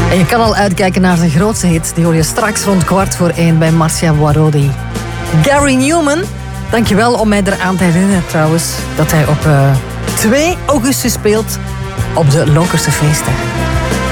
En je kan al uitkijken naar zijn grootste hit. Die hoor je straks rond 1:15 bij Marcia Warodi. Gary Newman, dankjewel om mij eraan te herinneren trouwens... dat hij op 2 augustus speelt op de Lokerse Feesten.